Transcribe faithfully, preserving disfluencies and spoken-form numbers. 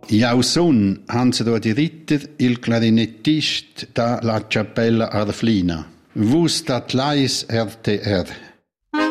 In Ausson haben sie dort die Ritter, il clarinettist da la Cappella Arflina. Vus dat lais R T R.